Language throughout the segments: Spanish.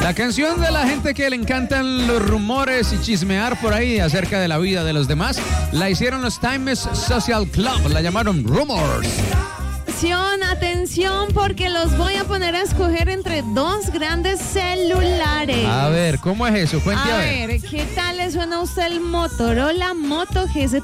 La canción de la gente que le encantan los rumores y chismear por ahí acerca de la vida de los demás, la hicieron los Times Social Club, la llamaron Rumors. Atención, porque los voy a poner a escoger entre dos grandes celulares. A ver, ¿cómo es eso? Cuente a ver, ¿qué tal le suena a usted el Motorola Moto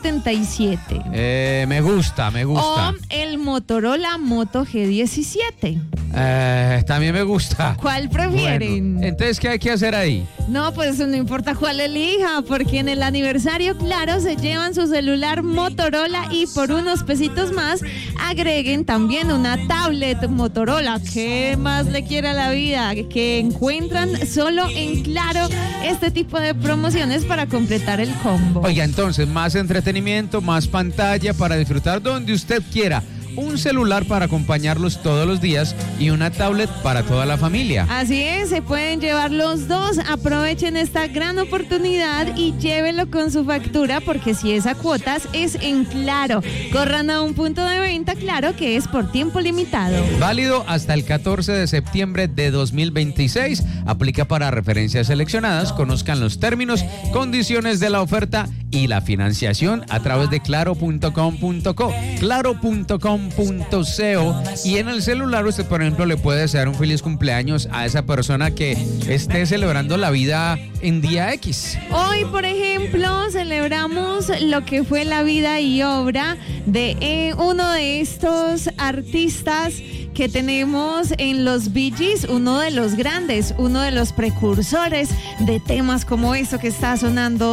G77? Me gusta. O el Motorola Moto G17. También me gusta. ¿Cuál prefieren? Bueno, entonces, ¿qué hay que hacer ahí? No, pues no importa cuál elija, porque en el aniversario, claro, se llevan su celular Motorola y por unos pesitos más agreguen también una tablet Motorola. ¿Qué más le quiere a la vida? Que encuentran solo en Claro este tipo de promociones para completar el combo. Oiga, entonces, más entretenimiento, más pantalla para disfrutar donde usted quiera. Un celular para acompañarlos todos los días y una tablet para toda la familia. Así es, se pueden llevar los dos. Aprovechen esta gran oportunidad y llévelo con su factura, porque si es a cuotas es en Claro. Corran a un punto de venta Claro que es por tiempo limitado. Válido hasta el 14 de septiembre de 2026. Aplica para referencias seleccionadas. Conozcan los términos, condiciones de la oferta y la financiación a través de claro.com.co. Claro.com.co. Y en el celular usted, por ejemplo, le puede desear un feliz cumpleaños a esa persona que esté celebrando la vida en día X. Hoy, por ejemplo, celebramos lo que fue la vida y obra de uno de estos artistas que tenemos en los Bee Gees, uno de los grandes, uno de los precursores de temas como eso que está sonando